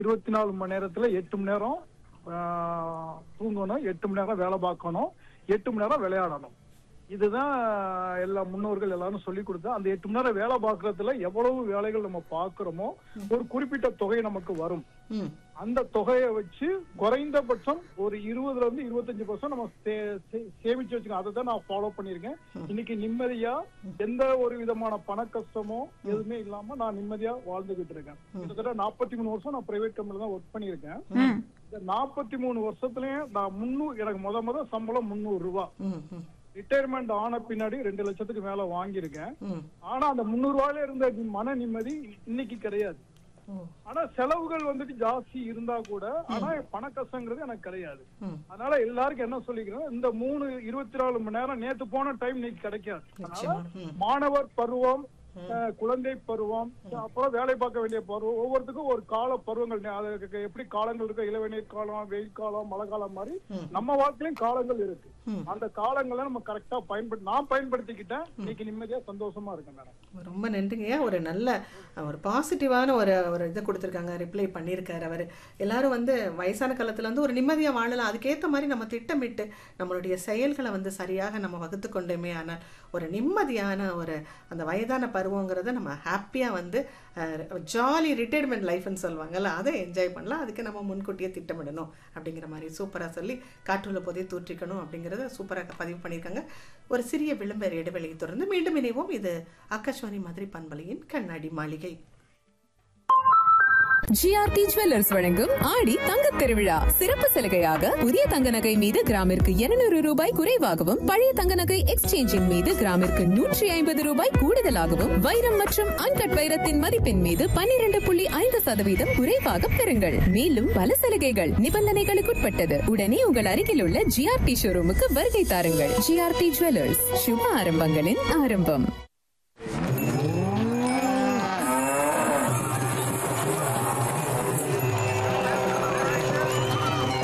24 மணி நேரத்துல 8 மணி நேரம் தூங்கணும், 8 மணி நேரம் வேலை பார்க்கணும், 8 மணி நேரம் விளையாடணும். இதுதான் எல்லா முன்னோர்கள் எல்லாரும் சொல்லி கொடுத்தா. அந்த 8 மணி நேரம் வேலை பார்க்கறதுல எவ்வளவு வேலைகள் நம்ம பாக்குறோமோ ஒரு குறிப்பிட்ட தொகை நமக்கு வரும். அந்த தொகையை வச்சு குறைந்தபட்சம் ஒரு 20% to 25% நம்ம சேமிச்சு வச்சுக்கோங்க. அதை தான் நான் ஃபாலோ பண்ணிருக்கேன். இன்னைக்கு நிம்மதியா எந்த ஒரு விதமான பண கஷ்டமோ எதுவுமே இல்லாம நான் நிம்மதியா வாழ்ந்துகிட்டு இருக்கேன். கிட்டத்தட்ட 43 வருஷம் நான் பிரைவேட் கம்பெனில தான் ஒர்க் பண்ணிருக்கேன். இந்த 43 வருஷத்துலயும் நான் எனக்கு முத சம்பளம் 300 ரூபாய். ரிட்டையர்மெண்ட் ஆன பின்னாடி 2 லட்சத்துக்கு மேல வாங்கியிருக்கேன். ஆனா அந்த 300 ரூபாயில இருந்த மன நிம்மதி இன்னைக்கு கிடையாது. ஆனா செலவுகள் வந்துட்டு ஜாஸ்தி இருந்தா கூட ஆனா பண கஷ்டங்கிறது எனக்கு கிடையாது. அதனால எல்லாருக்கும் என்ன சொல்லிக்கிறோம், இந்த 24 மணி நேரம் நேத்து போன டைம் இன்னைக்கு கிடைக்காது. அதனால மாணவர் பருவம், குழந்தை பருவம், அப்புறம் வேலை பார்க்க வேண்டிய பருவம், ஒவ்வொருத்துக்கும் ஒரு கால பருவங்கள் அதுக்கு எப்படி காலங்கள் இருக்கு, இளவேநீர் காலம், வெயில் காலம், மழை காலம் மாதிரி நம்ம வாழ்க்கையிலும் காலங்கள் இருக்கு. அந்த காலங்களை நம்ம கரெக்டா நான் பயன்படுத்திக்கிட்டேன். இன்னைக்கு நிம்மதியா சந்தோஷமா இருக்கேன் மேடம். ரொம்ப நன்றிங்க. ஒரு நல்ல ஒரு பாசிட்டிவான ஒரு இதை கொடுத்துருக்காங்க, ரிப்ளை பண்ணியிருக்காரு அவர். எல்லாரும் வயசான காலத்துல ஒரு நிம்மதியா வாழலாம், அதுக்கேற்ற மாதிரி நம்ம திட்டமிட்டு நம்மளுடைய செயல்களை சரியாக நம்ம வகுத்து கொண்டோமே ஆனால் ஒரு நிம்மதியான அந்த வயதான பருவங்கிறத நம்ம ஹாப்பியா ஜாலி ரிட்டையர்மெண்ட் லைஃப்னு சொல்லுவாங்கல்ல, அதை என்ஜாய் பண்ணலாம். அதுக்கு நம்ம முன்கூட்டியே திட்டமிடணும் அப்படிங்கிற மாதிரி சூப்பராக சொல்லி காற்றுள்ள போதே தூற்றிக்கணும் அப்படிங்கிறத சூப்பராக பதிவு பண்ணியிருக்காங்க. ஒரு சிறிய விளம்பர இடைவெளியை தொடர்ந்து மீண்டும் இணைவோம். இது ஆகாஷ்வாணி மதுரை பண்பலையின் கண்ணாடி மாளிகை. ஜிஆர்டி ஜுவல்லர்ஸ் வழங்கும் ஆடி தங்கத் திருவிழா சிறப்பு சலுகையாக புதிய தங்க நகை மீது கிராமிற்கு 200 ரூபாய் குறைவாகவும், பழைய தங்க நகை எக்ஸ்சேஞ்சின் மீது கிராமிற்கு 150 ரூபாய் கூடுதலாகவும், வைரம் மற்றும் அன்கட் வைரத்தின் மதிப்பின் மீது 12.5% குறைவாக பெறுங்கள். மேலும் பல சலுகைகள் நிபந்தனைகளுக்குட்பட்டது. உடனே உங்கள் அருகில் உள்ள ஜிஆர்டி ஷோரூமுக்கு வருகை தாருங்கள். ஜிஆர்டி ஜுவல்லர்ஸ், சுப ஆரம்பங்களின் ஆரம்பம்.